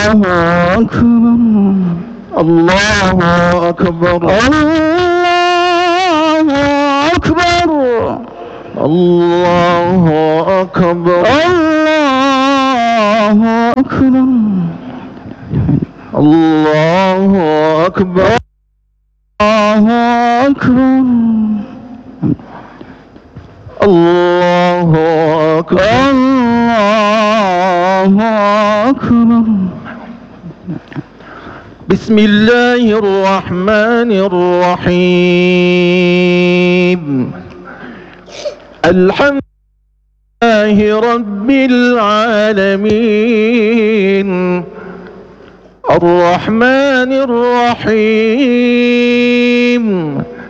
الله أكبر الله أكبر الله أكبر الله أكبر الله أكبر الله أكبر الله أكبر الله أكبر. بسم الله الرحمن الرحيم. الحمد لله رب العالمين الرحمن الرحيم